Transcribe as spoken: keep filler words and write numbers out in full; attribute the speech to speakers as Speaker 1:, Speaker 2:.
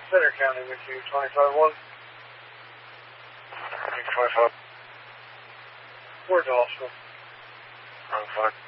Speaker 1: Center County with you, twenty-five one.
Speaker 2: twenty-five.
Speaker 1: Where's the hospital?
Speaker 2: Wrong five.